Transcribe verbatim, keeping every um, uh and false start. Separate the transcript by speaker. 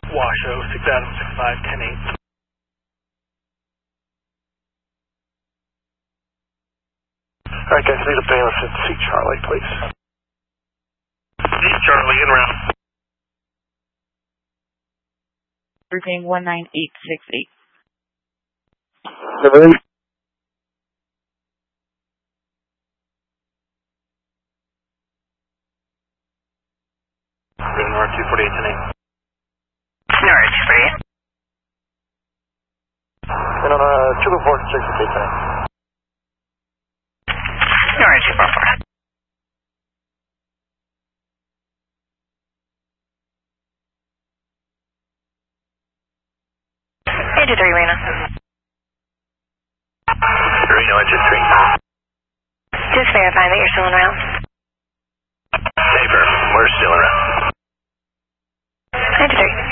Speaker 1: Washoe, six Adam, six five, ten eight.
Speaker 2: Alright guys, need a bailiff at C Charlie, please.
Speaker 1: C Charlie, in route.
Speaker 3: Routine one nine eight six eight.
Speaker 2: Seven.
Speaker 1: Route North two forty-eight, ten eight.
Speaker 4: North two forty-eight.
Speaker 2: And on uh, two four four, six eight, ten eight.
Speaker 4: North two four four. Engine three, Reno.
Speaker 1: Reno, engine three.
Speaker 4: Just verify that you're still en route.
Speaker 1: Safer, we're still around.
Speaker 4: Engine three.